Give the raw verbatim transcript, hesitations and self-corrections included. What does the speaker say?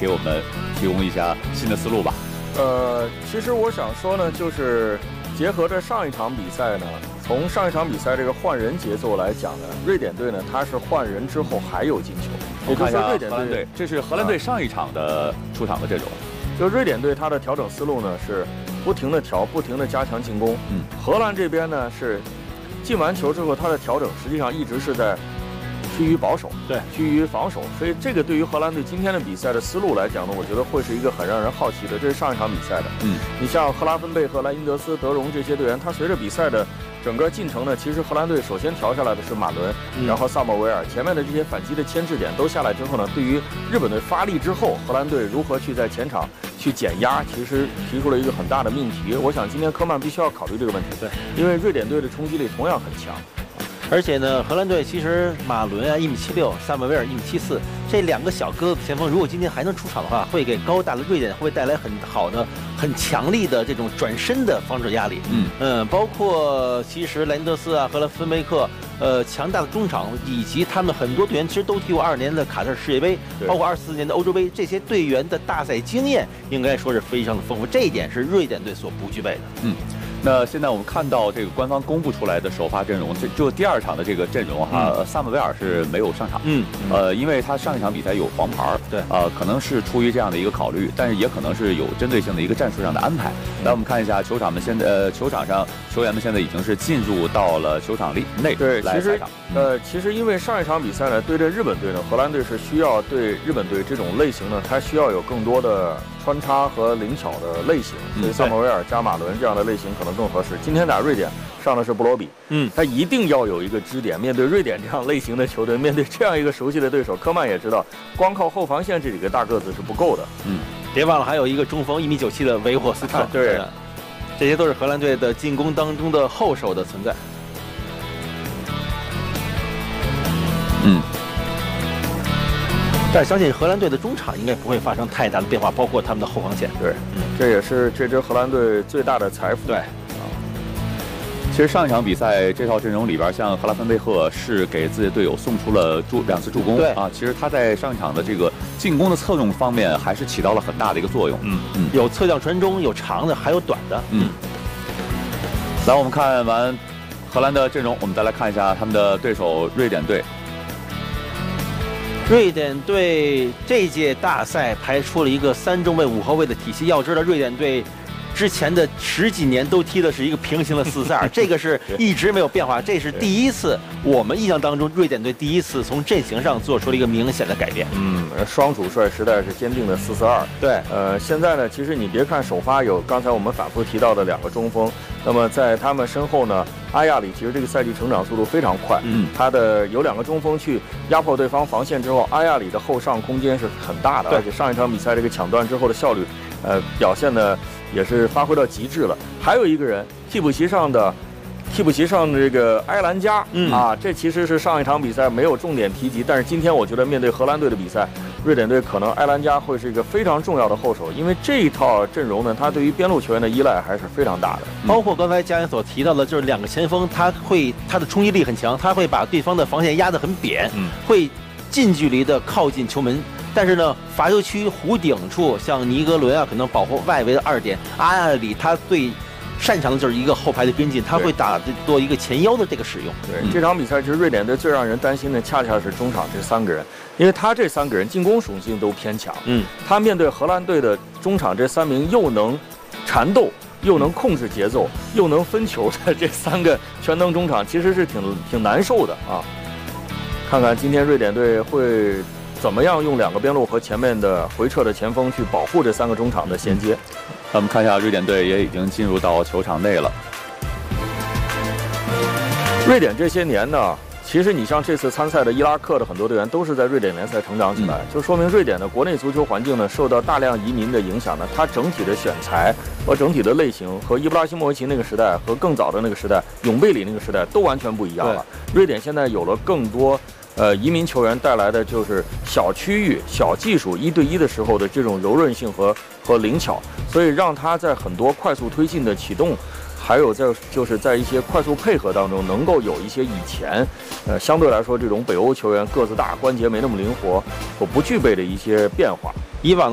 给我们提供一下新的思路吧。 呃，其实我想说呢，就是结合着上一场比赛呢，从上一场比赛这个换人节奏来讲呢，瑞典队呢它是换人之后还有进球，也就是说瑞典队， 队这是荷兰队上一场的出场的阵容。 就瑞典队它的调整思路呢是不停的调，不停的加强进攻。嗯，荷兰这边呢是进完球之后，它的调整实际上一直是在趋于保守， 对， 趋于防守。所以这个对于荷兰队今天的比赛的思路来讲呢，我觉得会是一个很让人好奇的。这是上一场比赛的。嗯，你像赫拉芬贝赫、莱因德斯、德容这些队员，他随着比赛的整个进程呢，其实荷兰队首先调下来的是马伦，嗯、然后萨莫维尔，前面的这些反击的牵制点都下来之后呢，对于日本队发力之后，荷兰队如何去在前场去减压，其实提出了一个很大的命题。我想今天科曼必须要考虑这个问题， 对， 因为瑞典队的冲击力同样很强。 而且呢，荷兰队其实马伦啊一米七六，萨姆维尔一米七四，这两个小个子前锋，如果今天还能出场的话，会给高大的瑞典会带来很好的、很强力的这种转身的防守压力。嗯嗯，包括其实莱因德斯啊和芬贝克，呃，强大的中场以及他们很多队员其实都踢过二十年的卡塔尔世界杯，包括二四年的欧洲杯，这些队员的大赛经验应该说是非常的丰富，这一点是瑞典队所不具备的。 嗯。那现在我们看到这个官方公布出来的首发阵容，这就第二场的这个阵容哈，嗯、萨姆维尔是没有上场，嗯，呃，因为他上一场比赛有黄牌， 对， 呃，可能是出于这样的一个考虑，但是也可能是有针对性的一个战术上的安排。来、嗯，我们看一下球场们现在，呃，球场上球员们现在已经是进入到了球场里内对， 来赛场。 呃，其实因为上一场比赛呢，对阵日本队呢，荷兰队是需要对日本队这种类型呢，它需要有更多的穿插和灵巧的类型，所以萨莫维尔加马伦这样的类型可能更合适。今天打瑞典上的是布罗比，嗯，他一定要有一个支点。面对瑞典这样类型的球队，面对这样一个熟悉的对手，科曼也知道，光靠后防线这几个大个子是不够的。 嗯，别忘了还有一个中锋一米九七的维霍斯特， 对， 这些都是荷兰队的进攻当中的后手的存在。 嗯。 但是相信荷兰队的中场应该不会发生太大的变化，包括他们的后防线。 对，嗯，这也是这支荷兰队最大的财富。 对， 啊，其实上一场比赛这套阵容里边，像赫拉芬贝赫是给自己队友送出了助两次助攻。 对啊，其实他在上一场的这个进攻的侧重方面还是起到了很大的一个作用。 嗯嗯，有侧向传中，有长的，还有短的。 嗯。来，我们看完荷兰的阵容，我们再来看一下他们的对手瑞典队。 瑞典队这届大赛排出了一个三中卫五后卫的体系。要知道，瑞典队之前的十几年都踢的是一个平行的四四二，这个是一直没有变化。这是第一次，我们印象当中，瑞典队第一次从阵型上做出了一个明显的改变。 嗯，双主帅时代是坚定的四四二。 对， 呃，现在呢，其实你别看首发有刚才我们反复提到的两个中锋，那么在他们身后呢，阿亚里其实这个赛季成长速度非常快。嗯，他的有两个中锋去压迫对方防线之后，阿亚里的后上空间是很大的，而且上一场比赛这个抢断之后的效率，呃，表现的也是发挥到极致了。还有一个人，替补席上的。替补席上的这个埃兰加、嗯、啊，这其实是上一场比赛没有重点提及，但是今天我觉得面对荷兰队的比赛，瑞典队可能埃兰加会是一个非常重要的后手，因为这一套阵容呢，他对于边路球员的依赖还是非常大的。 嗯、包括刚才佳言所提到的，就是两个前锋，他会他的冲击力很强，他会把对方的防线压得很扁，嗯、会近距离的靠近球门。但是呢，罚球区弧顶处，像尼格伦啊，可能保护外围的二点，阿亚里他最擅长的就是一个后排的跟进，他会打做一个前腰的这个使用。 对、嗯、这场比赛，其实瑞典队最让人担心的，恰恰是中场这三个人，因为他这三个人进攻属性都偏强。嗯，他面对荷兰队的中场这三名又能缠斗，又能控制节奏，又能分球的这三个全能中场，其实是挺挺难受的啊。看看今天瑞典队会怎么样用两个边路和前面的回撤的前锋去保护这三个中场的衔接。嗯， 咱们看一下，瑞典队也已经进入到球场内了。 瑞典这些年呢，其实你像这次参赛的伊拉克的很多队员都是在瑞典联赛成长起来，嗯、就说明瑞典的国内足球环境呢受到大量移民的影响呢，它整体的选材和整体的类型和伊布拉希莫维奇那个时代和更早的那个时代永贝里那个时代都完全不一样了。瑞典现在有了更多。呃，移民球员带来的就是小区域、小技术、一对一的时候的这种柔韧性和和灵巧，所以让他在很多快速推进的启动，还有在就是在一些快速配合当中，能够有一些以前，呃，相对来说这种北欧球员个子大、关节没那么灵活或不具备的一些变化。 以往